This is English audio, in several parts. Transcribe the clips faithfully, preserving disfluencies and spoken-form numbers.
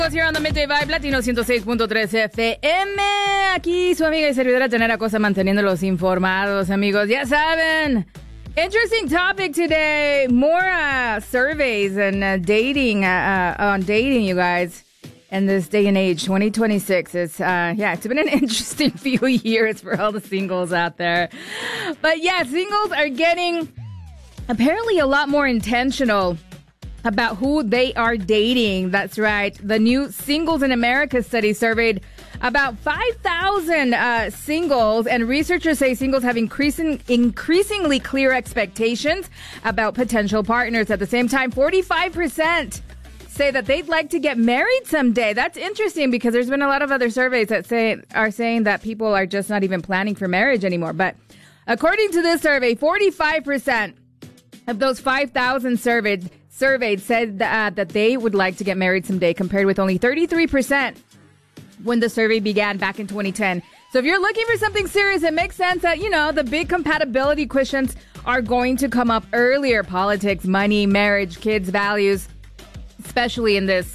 Here on the Midday Vibe, Latino one oh six point three F M. Aquí su amiga y servidora Janera Cosa, manteniéndolos informados, amigos. Ya saben. Interesting topic today. More uh, surveys and uh, dating uh, uh, on dating, you guys. In this day and age, twenty twenty-six. It's uh, yeah, it's been an interesting few years for all the singles out there. But yeah, singles are getting apparently a lot more intentional about who they are dating. That's right. The new Singles in America study surveyed about five thousand uh, singles, and researchers say singles have increasing, increasingly clear expectations about potential partners. At the same time, forty-five percent say that they'd like to get married someday. That's interesting because there's been a lot of other surveys that say are saying that people are just not even planning for marriage anymore. But according to this survey, forty-five percent of those five thousand surveyed surveyed said that, uh, that they would like to get married someday, compared with only thirty-three percent when the survey began back in twenty ten. So if you're looking for something serious, it makes sense that, you know, the big compatibility questions are going to come up earlier. Politics, money, marriage, kids, values, especially in this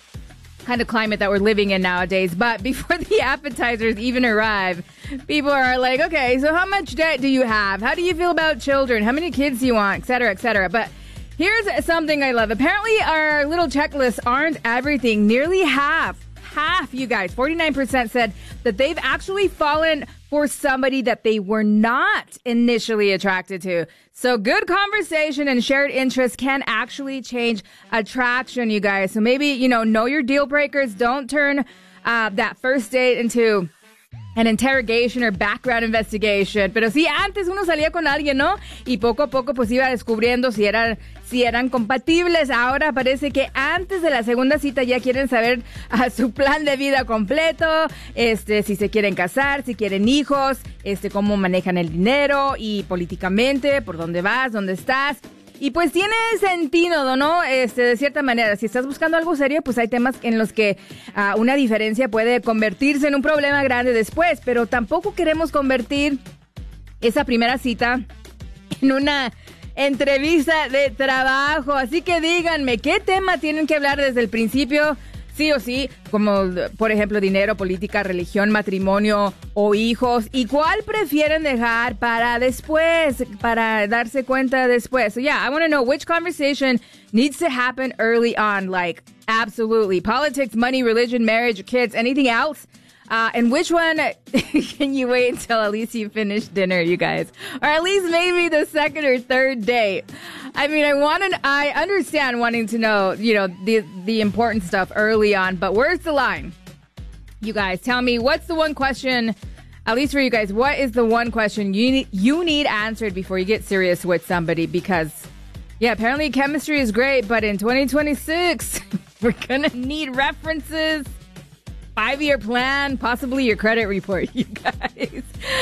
kind of climate that we're living in nowadays. But before the appetizers even arrive, people are like, okay, so how much debt do you have? How do you feel about children? How many kids do you want? Et cetera, et cetera. But here's something I love. Apparently, our little checklists aren't everything. Nearly half, half, you guys, forty-nine percent said that they've actually fallen for somebody that they were not initially attracted to. So good conversation and shared interests can actually change attraction, you guys. So maybe, you know, know your deal breakers. Don't turn uh, that first date into an interrogation or background investigation. Pero sí, antes uno salía con alguien, ¿no? Y poco a poco pues iba descubriendo si eran, si eran compatibles. Ahora parece que antes de la segunda cita ya quieren saber uh, su plan de vida completo, este, si se quieren casar, si quieren hijos, este, cómo manejan el dinero y políticamente, por dónde vas, dónde estás. Y pues tiene sentido, ¿no? Este, de cierta manera, si estás buscando algo serio, pues hay temas en los que uh, una diferencia puede convertirse en un problema grande después, pero tampoco queremos convertir esa primera cita en una entrevista de trabajo. Así que díganme, ¿qué tema tienen que hablar desde el principio? Sí o sí, como por ejemplo dinero, política, religión, matrimonio o hijos. ¿Y cuál prefieren dejar para después, para darse cuenta después? So yeah, I want to know which conversation needs to happen early on. Like, absolutely. Politics, money, religion, marriage, kids, anything else? Uh, and which one can you wait until at least you finish dinner, you guys? Or at least maybe the second or third date. I mean, I want to, I understand wanting to know, you know, the, the important stuff early on, but where's the line? You guys, tell me, what's the one question, at least for you guys, what is the one question you need, you need answered before you get serious with somebody? Because, yeah, apparently chemistry is great, but in twenty twenty-six, we're gonna need references, five-year plan, possibly your credit report, you guys.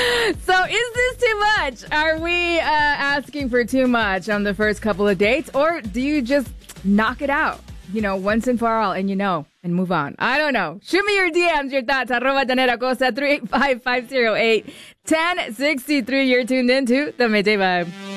So is this too much? Are we uh, asking for too much on the first couple of dates? Or do you just knock it out, you know, once and for all, and you know, and move on? I don't know. Shoot me your D Ms, your thoughts. Arroba Janera Cosa, three eight five, five oh eight, one oh six three. You're tuned into The Midday Vibe.